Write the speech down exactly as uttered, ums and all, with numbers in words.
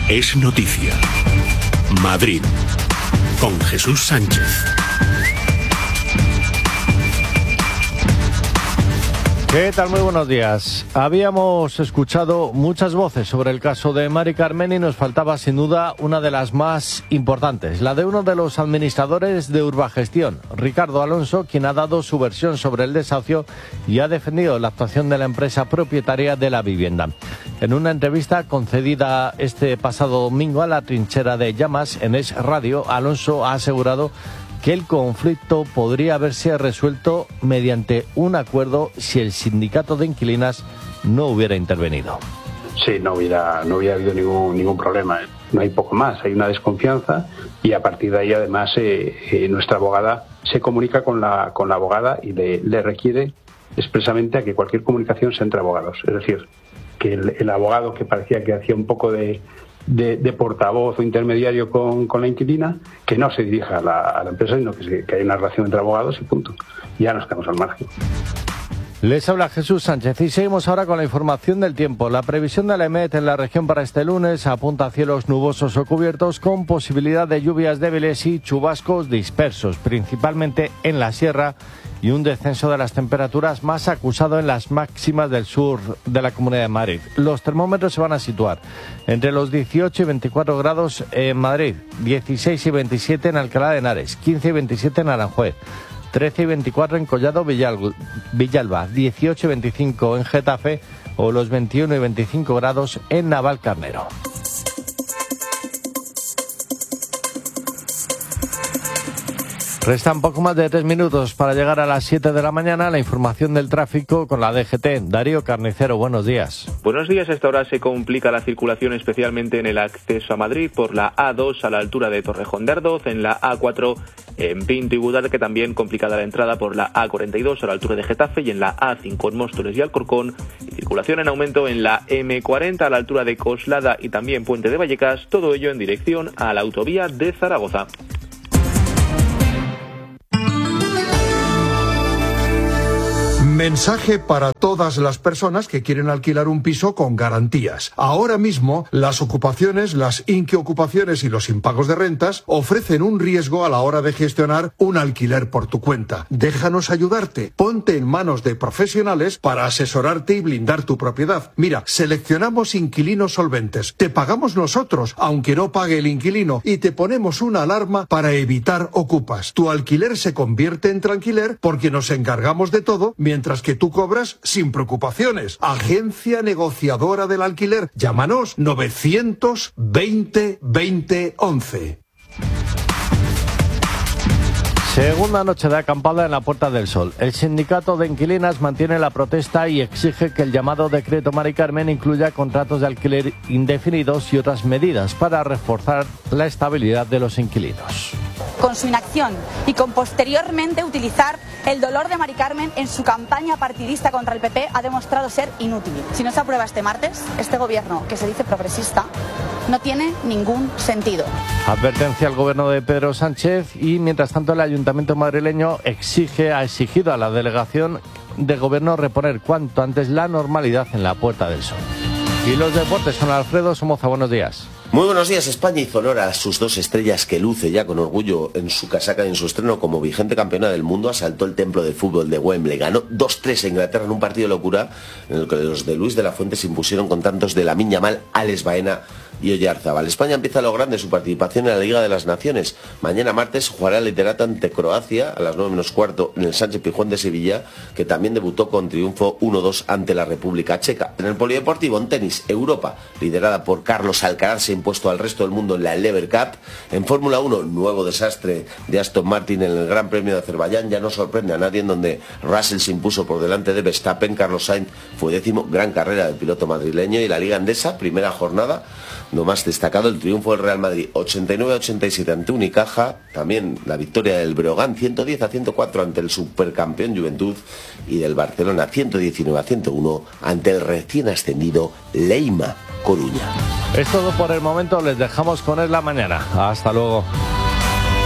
Es noticia. Madrid, con Jesús Sánchez. ¿Qué tal? Muy buenos días. Habíamos escuchado muchas voces sobre el caso de Mari Carmen y nos faltaba sin duda una de las más importantes, la de uno de los administradores de Urbagestión, Ricardo Alonso, quien ha dado su versión sobre el desahucio y ha defendido la actuación de la empresa propietaria de la vivienda. En una entrevista concedida este pasado domingo a La Trinchera de Llamas en Es Radio, Alonso ha asegurado que el conflicto podría haberse resuelto mediante un acuerdo si el sindicato de inquilinas no hubiera intervenido. Sí, no hubiera, no hubiera habido ningún, ningún problema. No hay poco más, hay una desconfianza y a partir de ahí además eh, eh, nuestra abogada se comunica con la, con la abogada y le, le requiere expresamente a que cualquier comunicación sea entre abogados. Es decir, que el, el abogado que parecía que hacía un poco de... De, de portavoz o intermediario con, con la inquilina, que no se dirija a la, a la empresa, sino que, se, que hay una relación entre abogados y punto. Ya nos quedamos al margen. Les habla Jesús Sánchez y seguimos ahora con la información del tiempo. La previsión de la EMET en la región para este lunes apunta a cielos nubosos o cubiertos con posibilidad de lluvias débiles y chubascos dispersos, principalmente en la sierra, y un descenso de las temperaturas más acusado en las máximas del sur de la Comunidad de Madrid. Los termómetros se van a situar entre los dieciocho y veinticuatro grados en Madrid, dieciséis y veintisiete en Alcalá de Henares, quince y veintisiete en Aranjuez, trece y veinticuatro en Collado Villalba, dieciocho y veinticinco en Getafe o los veintiuno y veinticinco grados en Navalcarnero. Restan poco más de tres minutos para llegar a las siete de la mañana. La información del tráfico con la D G T. Darío Carnicero, buenos días. Buenos días. A esta hora se complica la circulación, especialmente en el acceso a Madrid por la A dos a la altura de Torrejón de Ardoz, en la A cuatro en Pinto y Butarque, también complicada la entrada por la A cuarenta y dos a la altura de Getafe y en la A cinco en Móstoles y Alcorcón, y circulación en aumento en la M cuarenta a la altura de Coslada y también Puente de Vallecas, todo ello en dirección a la autovía de Zaragoza. Mensaje para todas las personas que quieren alquilar un piso con garantías. Ahora mismo, las ocupaciones, las inquiocupaciones y los impagos de rentas ofrecen un riesgo a la hora de gestionar un alquiler por tu cuenta. Déjanos ayudarte. Ponte en manos de profesionales para asesorarte y blindar tu propiedad. Mira, seleccionamos inquilinos solventes. Te pagamos nosotros, aunque no pague el inquilino, y te ponemos una alarma para evitar ocupas. Tu alquiler se convierte en tranquiler porque nos encargamos de todo, mientras Mientras que tú cobras sin preocupaciones. Agencia negociadora del alquiler. Llámanos novecientos veinte veinte once. Segunda noche de acampada en la Puerta del Sol. El sindicato de inquilinas mantiene la protesta y exige que el llamado decreto Mari Carmen incluya contratos de alquiler indefinidos y otras medidas para reforzar la estabilidad de los inquilinos. Con su inacción y con posteriormente utilizar el dolor de Mari Carmen en su campaña partidista contra el P P ha demostrado ser inútil. Si no se aprueba este martes, este gobierno, que se dice progresista, no tiene ningún sentido. Advertencia al gobierno de Pedro Sánchez y, mientras tanto, el ayuntamiento madrileño exige, ha exigido a la delegación de gobierno reponer cuanto antes la normalidad en la Puerta del Sol. Y los deportes con Alfredo Somoza, buenos días. Muy buenos días. España hizo honor a sus dos estrellas que luce ya con orgullo en su casaca y en su estreno como vigente campeona del mundo. Asaltó el templo de fútbol de Wembley, ganó dos tres a Inglaterra en un partido de locura en el que los de Luis de la Fuente se impusieron con tantos de Lamine Yamal, Alex Baena y Oyarzabal. España empieza a lo grande su participación en la Liga de las Naciones. Mañana martes jugará el liderato ante Croacia a las nueve menos cuarto en el Sánchez Pizjuán de Sevilla, que también debutó con triunfo uno dos ante la República Checa. En el polideportivo, en tenis, Europa, liderada por Carlos Alcaraz, se ha impuesto al resto del mundo en la Lever Cup. En Fórmula uno, nuevo desastre de Aston Martin en el Gran Premio de Azerbaiyán. Ya no sorprende a nadie, en donde Russell se impuso por delante de Verstappen. Carlos Sainz fue décimo, gran carrera del piloto madrileño. Y la Liga Endesa, primera jornada, lo más destacado, el triunfo del Real Madrid ochenta y nueve a ochenta y siete ante Unicaja, también la victoria del Breogán ciento diez a ciento cuatro ante el supercampeón Juventud y del Barcelona ciento diecinueve a ciento uno ante el recién ascendido Leima Coruña. Es todo por el momento, les dejamos con Es la Mañana. Hasta luego.